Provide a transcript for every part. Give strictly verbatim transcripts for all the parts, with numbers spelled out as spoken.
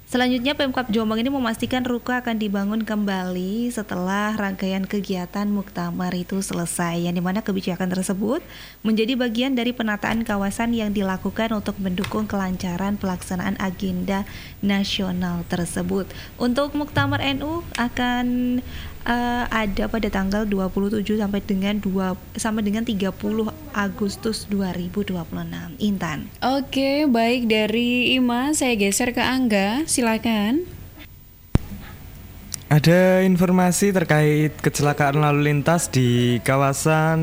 Selanjutnya Pemkab Jombang ini memastikan ruko akan dibangun kembali setelah rangkaian kegiatan muktamar itu selesai, yang dimana kebijakan tersebut menjadi bagian dari penataan kawasan yang dilakukan untuk mendukung kelancaran pelaksanaan agenda nasional tersebut. Untuk muktamar N U akan uh, ada pada tanggal dua puluh tujuh sampai dengan dua sampai dengan tiga puluh Agustus dua ribu dua puluh enam. Intan. Oke, baik, dari Ima saya geser ke Angga. Silakan. Ada informasi terkait kecelakaan lalu lintas di kawasan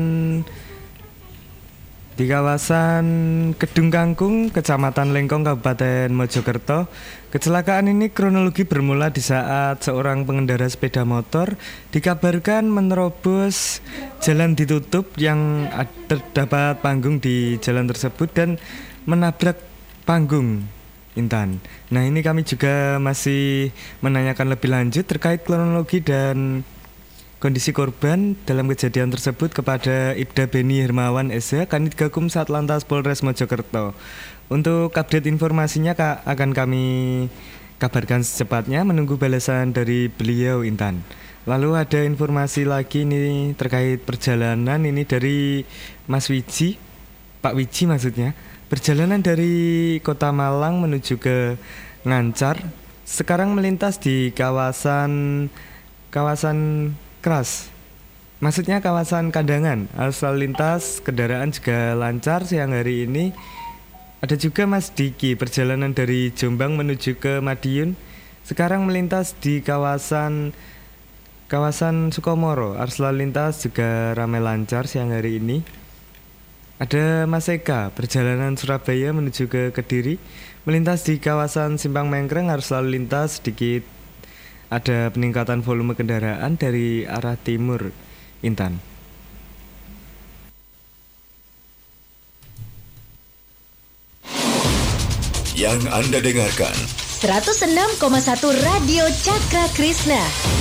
di kawasan Kedung Kangkung, Kecamatan Lengkong, Kabupaten Mojokerto. Kecelakaan ini kronologi bermula di saat seorang pengendara sepeda motor dikabarkan menerobos jalan ditutup yang terdapat panggung di jalan tersebut dan menabrak panggung, Intan. Nah, ini kami juga masih menanyakan lebih lanjut terkait kronologi dan kondisi korban dalam kejadian tersebut kepada Ibda Beni Hermawan S H, Kanit Gakum Satlantas Polres Mojokerto. Untuk update informasinya Kak, akan kami kabarkan secepatnya menunggu balasan dari beliau, Intan. Lalu ada informasi lagi ini terkait perjalanan ini dari Mas Wiji, Pak Wiji maksudnya. Perjalanan dari Kota Malang menuju ke Ngancar sekarang melintas di kawasan kawasan Keras. Maksudnya kawasan Kandangan. Arus lalu lintas kendaraan juga lancar siang hari ini. Ada juga Mas Diki, perjalanan dari Jombang menuju ke Madiun sekarang melintas di kawasan kawasan Sukomoro. Arus lalu lintas juga ramai lancar siang hari ini. Ada Mas Eka, perjalanan Surabaya menuju ke Kediri melintas di kawasan Simpang Mengkreng. Arus lalu lintas sedikit ada peningkatan volume kendaraan dari arah timur, Intan. Yang Anda dengarkan seratus enam koma satu Radio Cakra Krishna.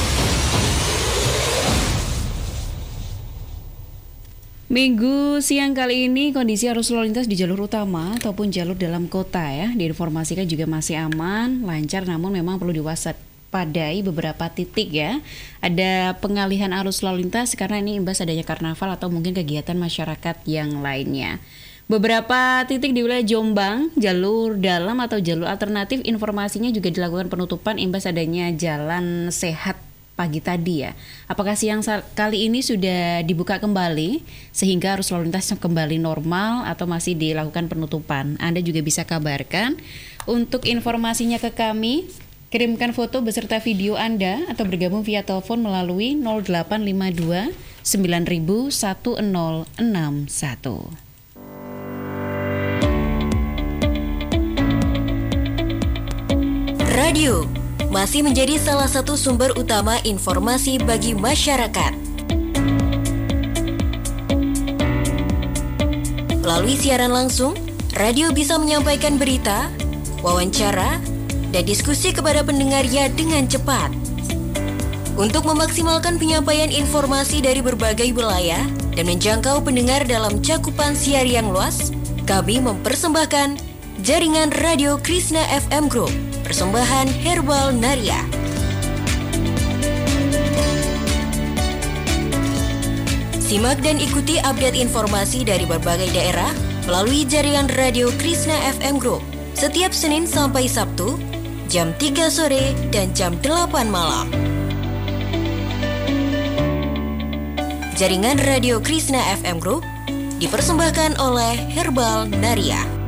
Minggu siang kali ini kondisi arus lalu lintas di jalur utama ataupun jalur dalam kota ya diinformasikan juga masih aman, lancar, namun memang perlu diwaspadai beberapa titik ya. Ada pengalihan arus lalu lintas karena ini imbas adanya karnaval atau mungkin kegiatan masyarakat yang lainnya. Beberapa titik di wilayah Jombang, jalur dalam atau jalur alternatif informasinya juga dilakukan penutupan imbas adanya jalan sehat pagi tadi ya. Apakah siang kali ini sudah dibuka kembali sehingga arus lalu lintas kembali normal atau masih dilakukan penutupan? Anda juga bisa kabarkan. Untuk informasinya ke kami, kirimkan foto beserta video Anda atau bergabung via telepon melalui nol delapan lima dua sembilan nol nol satu nol enam satu. Radio masih menjadi salah satu sumber utama informasi bagi masyarakat. Melalui siaran langsung, radio bisa menyampaikan berita, wawancara, dan diskusi kepada pendengarnya dengan cepat. Untuk memaksimalkan penyampaian informasi dari berbagai wilayah dan menjangkau pendengar dalam cakupan siar yang luas, kami mempersembahkan Jaringan Radio Krishna F M Group, persembahan Herbal Naria. Simak dan ikuti update informasi dari berbagai daerah melalui jaringan Radio Krishna F M Group setiap Senin sampai Sabtu jam tiga sore dan jam delapan malam. Jaringan Radio Krishna F M Group dipersembahkan oleh Herbal Naria.